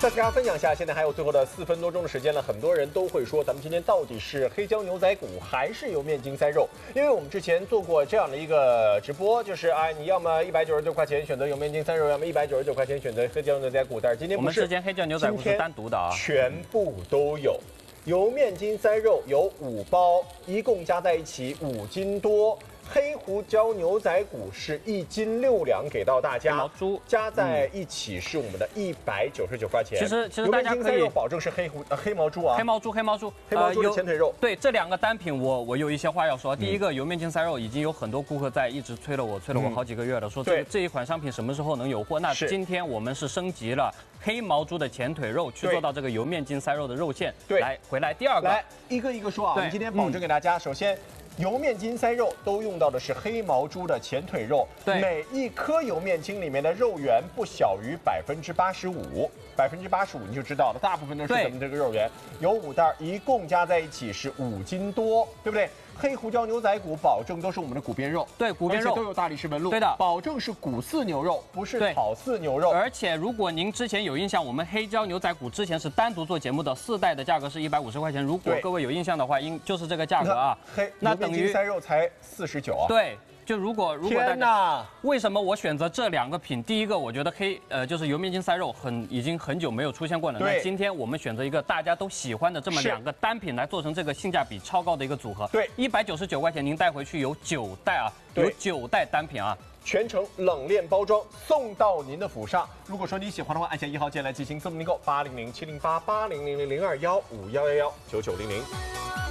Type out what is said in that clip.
再次跟大家分享一下，现在还有最后的4分多钟的时间了，很多人都会说，咱们今天到底是黑椒牛仔骨还是油面筋塞肉？因为我们之前做过这样的一个直播，就是你要么199块钱选择油面筋塞肉，要么199块钱选择黑椒牛仔骨。但是今天不是， 我们之前黑椒牛仔骨是单独的啊， 全部都有。油面筋塞肉有5包，一共加在一起5斤多。黑胡椒牛仔骨是1斤6两给到大家， 毛猪加在一起是我们的199块钱。 其实油面大家可以筋塞肉保证是黑毛猪啊， 黑毛猪的前腿肉。 对，这2个单品我有一些话要说。第一个油面筋塞肉已经有很多顾客在一直催了我好几个月了，说这一款商品什么时候能有货？那今天我们是升级了黑毛猪的前腿肉，去做到这个油面筋塞肉的肉馅。 对， 回来第2个， 来一个一个说啊。我们今天保证给大家，首先。油面筋塞肉都用到的是黑毛猪的前腿肉，每1颗油面筋里面的肉源不小于85%，85%你就知道了，大部分都是咱们这个肉源。有5袋，一共加在一起是5斤多，对不对？黑胡椒牛仔骨保证都是我们的骨边肉， 对，骨边肉都有大理石纹路， 对的， 保证是骨饲牛肉，不是草饲牛肉。 而且如果您之前有印象，我们黑椒牛仔骨之前是单独做节目的，4袋的价格是150块钱。如果各位有印象的话，就是这个价格啊。 那等于塞肉才49啊。 对。就如果天哪！ 为什么我选择这2个品？第一个，我觉得就是油面筋塞肉已经很久没有出现过了。那今天我们选择一个大家都喜欢的这么2个单品来做成这个性价比超高的一个组合。 对 ，199块钱您带回去有9袋啊，有9袋单品啊， 全程冷链包装送到您的府上。如果说你喜欢的话，按下1号键来进行增订购，800-708-8000-0215119900。